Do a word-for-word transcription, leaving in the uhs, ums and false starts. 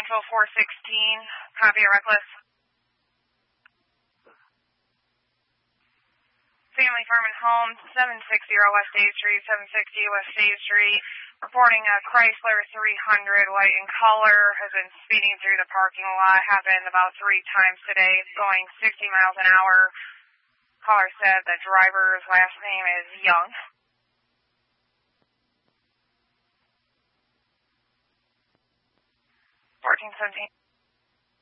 Central four sixteen, copy a reckless. Family Farm and Home, seven sixty West State Street, seven sixty West State Street. Reporting a Chrysler three hundred, white in color, has been speeding through the parking lot. Happened about three times today, going sixty miles an hour. Caller said the driver's last name is Young. fourteen seventeen.